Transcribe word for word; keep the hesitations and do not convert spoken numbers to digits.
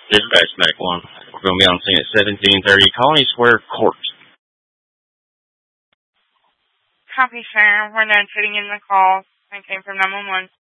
Dispatch back one. We're going to be on scene at seventeen thirty Colony Square Court. Copy, sir. We're done putting in the call. I came from nine one one.